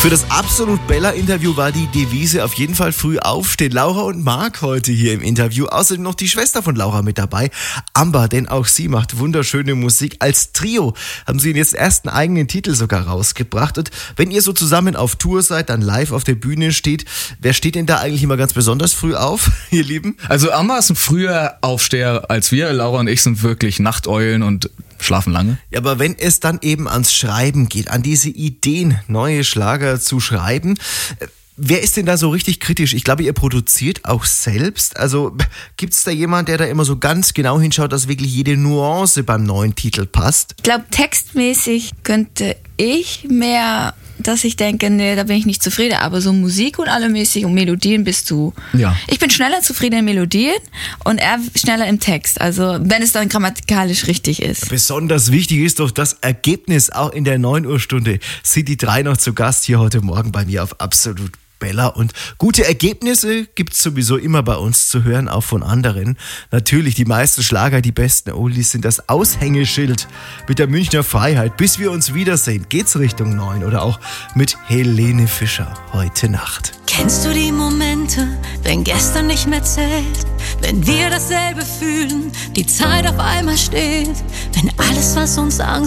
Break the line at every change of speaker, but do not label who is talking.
Für das Absolut Bella-Interview war die Devise auf jeden Fall früh aufstehen. Laura und Marc heute hier im Interview. Außerdem noch die Schwester von Laura mit dabei, Amber, denn auch sie macht wunderschöne Musik. Als Trio haben sie jetzt ersten eigenen Titel sogar rausgebracht. Und wenn ihr so zusammen auf Tour seid, dann live auf der Bühne steht, wer steht denn da eigentlich immer ganz besonders früh auf, ihr Lieben?
Also Amber ist ein früher Aufsteher als wir. Laura und ich sind wirklich Nachteulen und schlafen lange.
Ja, aber wenn es dann eben ans Schreiben geht, an diese Ideen, neue Schlager zu schreiben, wer ist denn da so richtig kritisch? Ich glaube, ihr produziert auch selbst. Also gibt's da jemand, der da immer so ganz genau hinschaut, dass wirklich jede Nuance beim neuen Titel passt?
Ich glaube, textmäßig könnte ich mehr, dass ich denke, nee, da bin ich nicht zufrieden. Aber so Musik und alle mäßig und Melodien bist du.
Ja.
Ich bin schneller zufrieden in Melodien und er schneller im Text. Also wenn es dann grammatikalisch richtig ist.
Besonders wichtig ist doch das Ergebnis. Auch in der 9 Uhr Stunde sind die drei noch zu Gast hier heute Morgen bei mir auf Absolut Bella. Und gute Ergebnisse gibt's sowieso immer bei uns zu hören, auch von anderen. Natürlich, die meisten Schlager, die besten Oldies sind das Aushängeschild mit der Münchner Freiheit. Bis wir uns wiedersehen, geht's Richtung 9 oder auch mit Helene Fischer heute Nacht.
Kennst du die Momente, wenn gestern nicht mehr zählt, wenn wir dasselbe fühlen, die Zeit auf einmal steht, wenn alles, was uns Angst